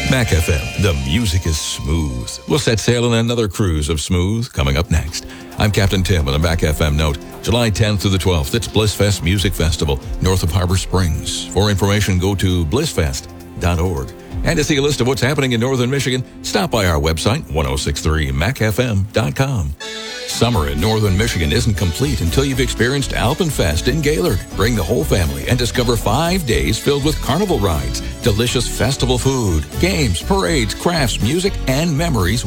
Mac FM, the music is smooth. We'll set sail on another cruise of smooth coming up next. I'm Captain Tim with a Mac FM note. July 10th through the 12th, it's BlissFest Music Festival, north of Harbor Springs. For information, go to blissfest.org. And to see a list of what's happening in northern Michigan, stop by our website, 1063macfm.com. Summer in northern Michigan isn't complete until you've experienced Alpenfest in Gaylord. Bring the whole family and discover 5 days filled with carnival rides, delicious festival food, games, parades, crafts, music, and memories